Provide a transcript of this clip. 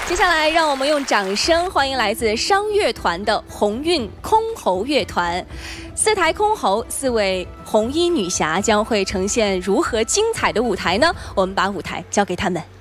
接下来，让我们用掌声欢迎来自商乐团的鸿运箜篌乐团。4台箜篌，4位红衣女侠将会呈现如何精彩的舞台呢？我们把舞台交给他们。